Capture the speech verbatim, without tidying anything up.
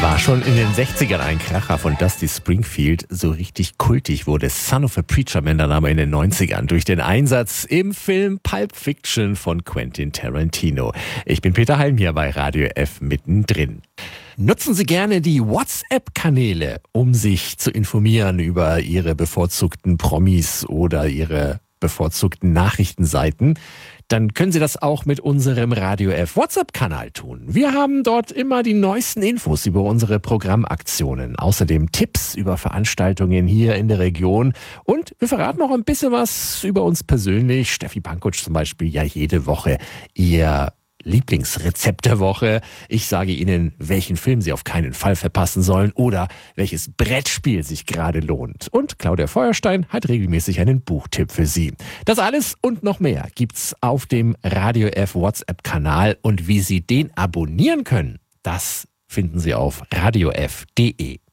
War schon in den sechzigern ein Kracher von Dusty Springfield. So richtig kultig wurde Son of a Preacher Man, der Name, in den neunzigern durch den Einsatz im Film Pulp Fiction von Quentin Tarantino. Ich bin Peter Halm hier bei Radio F mittendrin. Nutzen Sie gerne die WhatsApp-Kanäle, um sich zu informieren über Ihre bevorzugten Promis oder Ihre bevorzugten Nachrichtenseiten. Dann können Sie das auch mit unserem Radio F WhatsApp-Kanal tun. Wir haben dort immer die neuesten Infos über unsere Programmaktionen. Außerdem Tipps über Veranstaltungen hier in der Region. Und wir verraten noch ein bisschen was über uns persönlich. Steffi Pankutsch zum Beispiel ja jede Woche ihr Lieblingsrezept der Woche. Ich sage Ihnen, welchen Film Sie auf keinen Fall verpassen sollen oder welches Brettspiel sich gerade lohnt. Und Claudia Feuerstein hat regelmäßig einen Buchtipp für Sie. Das alles und noch mehr gibt's auf dem Radio F WhatsApp-Kanal. Und wie Sie den abonnieren können, das finden Sie auf radiof punkt de.